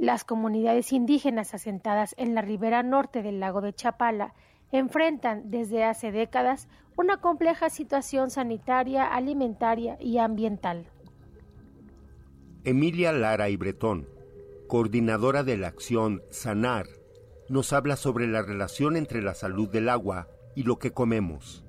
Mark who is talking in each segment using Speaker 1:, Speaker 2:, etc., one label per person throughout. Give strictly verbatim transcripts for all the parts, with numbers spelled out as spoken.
Speaker 1: Las comunidades indígenas asentadas en la ribera norte del lago de Chapala enfrentan desde hace décadas una compleja situación sanitaria, alimentaria y ambiental.
Speaker 2: Emilia Lara y Bretón, coordinadora de la acción Sanar, nos habla sobre la relación entre la salud del agua y lo que comemos.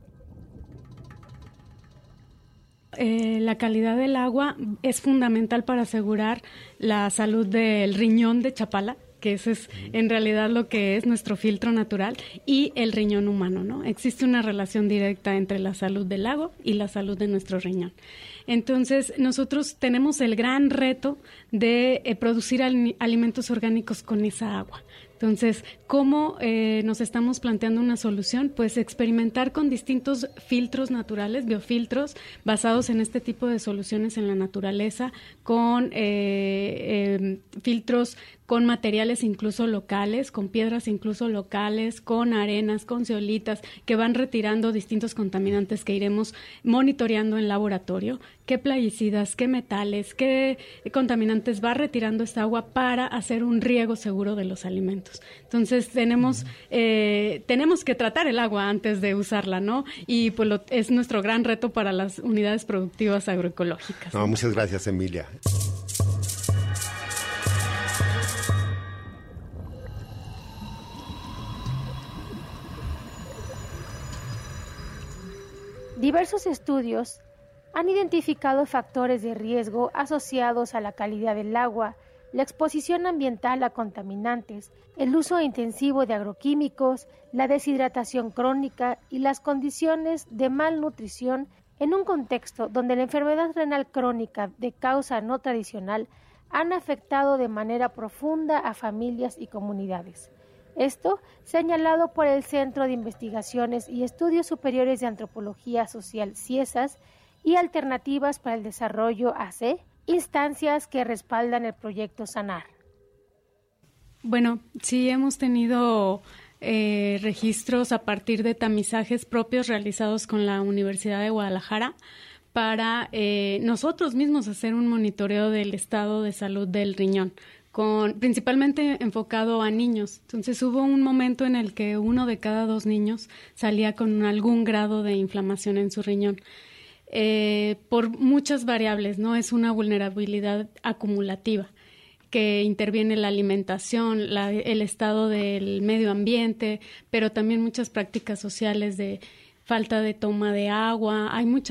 Speaker 3: Eh, la calidad del agua es fundamental para asegurar la salud del riñón de Chapala, que ese es en realidad lo que es nuestro filtro natural, y el riñón humano, ¿no? Existe una relación directa entre la salud del lago y la salud de nuestro riñón. Entonces, nosotros tenemos el gran reto de eh, producir al- alimentos orgánicos con esa agua. Entonces, ¿cómo eh, nos estamos planteando una solución? Pues experimentar con distintos filtros naturales, biofiltros, basados en este tipo de soluciones en la naturaleza, con eh, eh, filtros con materiales incluso locales, con piedras incluso locales, con arenas, con zeolitas, que van retirando distintos contaminantes que iremos monitoreando en laboratorio. ¿Qué plaguicidas, qué metales, qué contaminantes va retirando esta agua para hacer un riego seguro de los alimentos? Entonces tenemos eh, tenemos que tratar el agua antes de usarla, ¿no? Y pues lo, es nuestro gran reto para las unidades productivas agroecológicas.
Speaker 2: No, muchas gracias, Emilia.
Speaker 1: Diversos estudios han identificado factores de riesgo asociados a la calidad del agua, la exposición ambiental a contaminantes, el uso intensivo de agroquímicos, la deshidratación crónica y las condiciones de malnutrición en un contexto donde la enfermedad renal crónica de causa no tradicional han afectado de manera profunda a familias y comunidades. Esto señalado por el Centro de Investigaciones y Estudios Superiores de Antropología Social CIESAS y Alternativas para el Desarrollo A C E, instancias que respaldan el proyecto Sanar.
Speaker 3: Bueno, sí hemos tenido eh, registros a partir de tamizajes propios realizados con la Universidad de Guadalajara para eh, nosotros mismos hacer un monitoreo del estado de salud del riñón, con principalmente enfocado a niños. Entonces hubo un momento en el que uno de cada dos niños salía con algún grado de inflamación en su riñón. Eh, por muchas variables, ¿no? Es una vulnerabilidad acumulativa que interviene la alimentación, la, el estado del medio ambiente, pero también muchas prácticas sociales de falta de toma de agua. Hay muchas